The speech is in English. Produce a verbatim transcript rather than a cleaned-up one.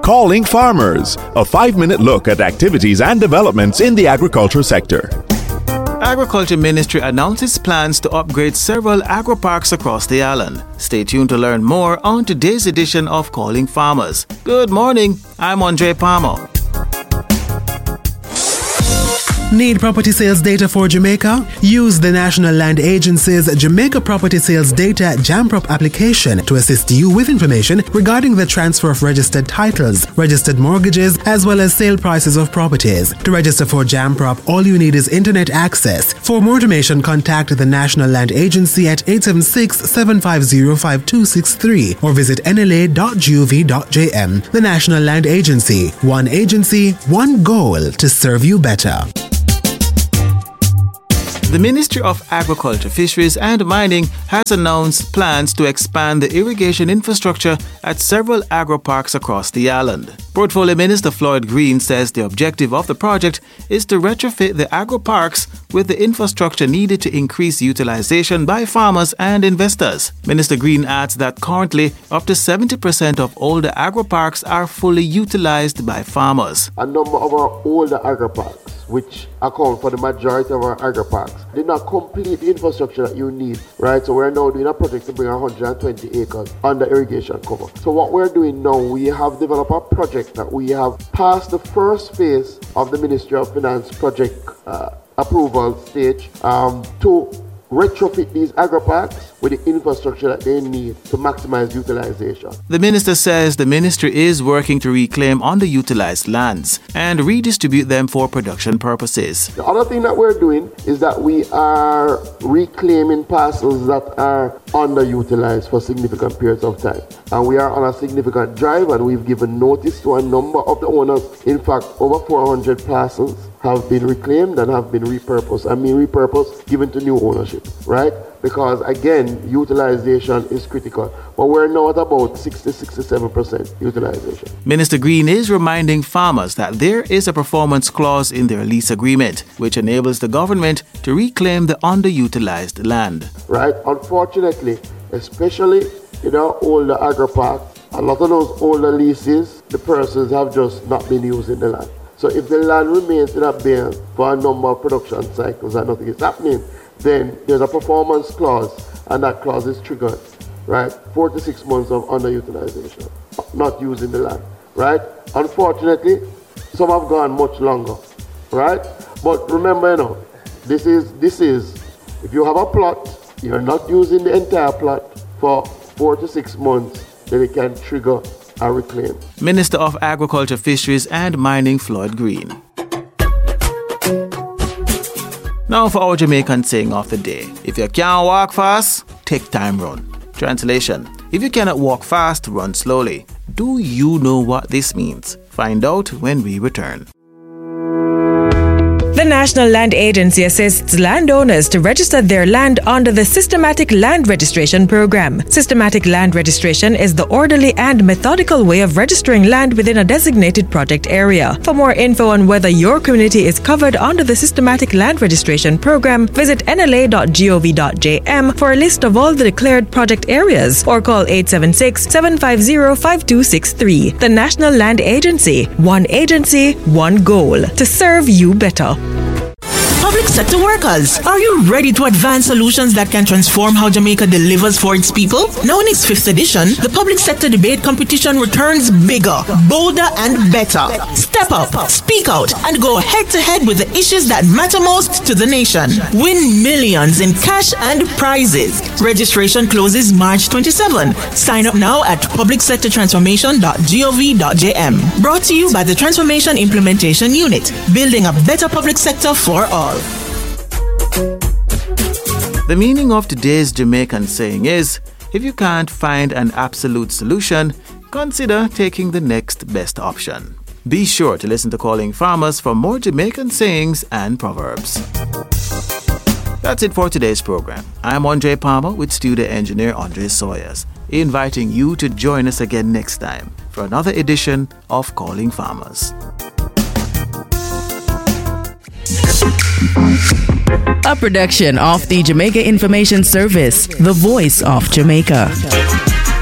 Calling Farmers, a five-minute look at activities and developments in the agriculture sector. Agriculture Ministry announces plans to upgrade several agro-parks across the island. Stay tuned to learn more on today's edition of Calling Farmers. Good morning, I'm Andre Palmer. Need property sales data for Jamaica? Use the National Land Agency's Jamaica Property Sales Data JAMPROP application to assist you with information regarding the transfer of registered titles, registered mortgages, as well as sale prices of properties. To register for JAMPROP, all you need is internet access. For more information, contact the National Land Agency at eight seven six, seven five zero, five two six three or visit N L A dot gov dot j m. The National Land Agency. One agency, one goal to serve you better. The Ministry of Agriculture, Fisheries and Mining has announced plans to expand the irrigation infrastructure at several agro-parks across the island. Portfolio Minister Floyd Green says the objective of the project is to retrofit the agro-parks with the infrastructure needed to increase utilization by farmers and investors. Minister Green adds that currently up to seventy percent of older agro-parks are fully utilized by farmers. A number of our older agro-parks, which account for the majority of our agro-parks, did not complete the infrastructure that you need, right? So we're now doing a project to bring one hundred twenty acres under irrigation cover. So what we're doing now, we have developed a project that we have passed the first phase of the Ministry of Finance project uh, approval stage um, to retrofit these agro-parks with the infrastructure that they need to maximize utilization. The minister says the ministry is working to reclaim underutilized lands and redistribute them for production purposes. The other thing that we're doing is that we are reclaiming parcels that are underutilized for significant periods of time. And we are on a significant drive, and we've given notice to a number of the owners. In fact, over four hundred parcels have been reclaimed and have been repurposed. I mean repurposed, given to new ownership, right? Because again, utilization is critical. But we're now at about sixty to sixty-seven percent utilization. Minister Green is reminding farmers that there is a performance clause in their lease agreement, which enables the government to reclaim the underutilized land. Right? Unfortunately, especially in our older agro-parks, a lot of those older leases, the persons have just not been using the land. So if the land remains in abeyance for a number of production cycles and nothing is happening, then there's a performance clause, and that clause is triggered, right? Four to six months of underutilization, not using the land, right? Unfortunately, some have gone much longer, right? But remember, you know, this is, this is, if you have a plot, you're not using the entire plot for four to six months, then it can trigger a reclaim. Minister of Agriculture, Fisheries and Mining Floyd Green. Now for our Jamaican saying of the day. If you can't walk fast, take time run. Translation: if you cannot walk fast, run slowly. Do you know what this means? Find out when we return. The National Land Agency assists landowners to register their land under the Systematic Land Registration Program. Systematic Land Registration is the orderly and methodical way of registering land within a designated project area. For more info on whether your community is covered under the Systematic Land Registration Program, visit N L A dot gov dot j m for a list of all the declared project areas or call eight seven six, seven five zero, five two six three. The National Land Agency. One agency, one goal. To serve you better. Public sector workers, are you ready to advance solutions that can transform how Jamaica delivers for its people? Now in its fifth edition, the Public Sector Debate Competition returns bigger, bolder and better. Step up, speak out and go head-to-head with the issues that matter most to the nation. Win millions in cash and prizes. Registration closes March twenty-seventh. Sign up now at public sector transformation dot gov dot j m. Brought to you by the Transformation Implementation Unit, building a better public sector for all. The meaning of today's Jamaican saying is, if you can't find an absolute solution, consider taking the next best option. Be sure to listen to Calling Farmers for more Jamaican sayings and proverbs. That's it for today's program. I'm Andre Palmer with studio engineer Andre Sawyers, inviting you to join us again next time for another edition of Calling Farmers. A production of the Jamaica Information Service, the voice of Jamaica.